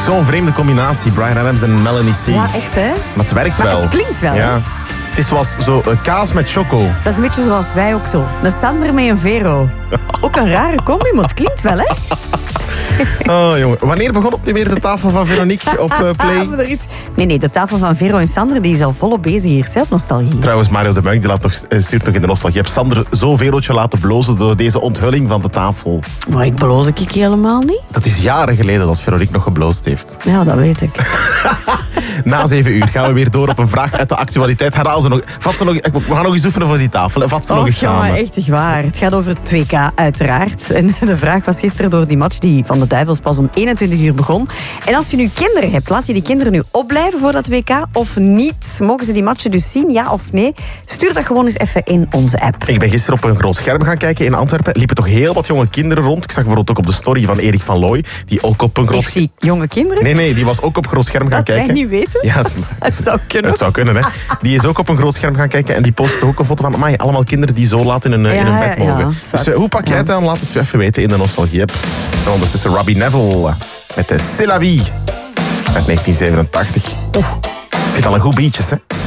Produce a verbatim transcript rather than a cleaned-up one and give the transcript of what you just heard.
Zo'n vreemde combinatie, Bryan Adams en Melanie C. Ja, echt hè? Maar het werkt Maar wel. het klinkt wel. Ja. Het is zoals zo, uh, kaas met choco. Dat is een beetje zoals wij ook zo. Een Sander met een Vero. Ook een rare combi, maar het klinkt wel, hè? Oh, jongen. Wanneer begon het nu weer de tafel van Veronique op uh, Play? Maar er is... Nee, nee, de tafel van Vero en Sander die is al volop bezig hier. Zelf nostalgie. Trouwens, Mario de Munk die laat nog, uh, stuurt nog in de nostalgie. Je hebt Sander zo Verootje laten blozen door deze onthulling van de tafel. Maar ik bloos ik helemaal niet. Dat is jaren geleden dat Veronique nog gebloosd heeft. Ja, dat weet ik. Na zeven uur gaan we weer door op een vraag uit de actualiteit. Herhaal ze nog. Vat ze nog. We gaan nog eens oefenen voor die tafel. Hè. Vat ze nog Och, eens samen. ja, echt waar. Het gaat over het W K uiteraard. En de vraag was gisteren door die match die van de Duivels pas om eenentwintig uur begon. En als je nu kinderen hebt, laat je die kinderen nu opblijven voor dat W K of niet? Mogen ze die matchen dus zien, ja of nee? Stuur dat gewoon eens even in onze app. Ik ben gisteren op een groot scherm gaan kijken in Antwerpen. Er liepen toch heel wat jonge kinderen rond. Ik zag bijvoorbeeld ook op de story van Erik van Looy. Die ook op een groot... Heeft die jonge kinderen? Nee, nee, die was ook op groot scherm gaan Dat kijken. wij niet weten? Ja, het, Het zou kunnen. Het zou kunnen, hè. Die is ook op een groot scherm gaan kijken en die postte ook een foto van amai, allemaal kinderen die zo laat in hun, Ja, in hun bed ja, mogen. ja, Dus uh, hoe pak jij het aan? Laat het even weten in de nostalgie-app. En ondertussen Robbie Neville met de C'est la vie uit negentien zevenentachtig. Oeh, ik vind al een goed beatjes, hè.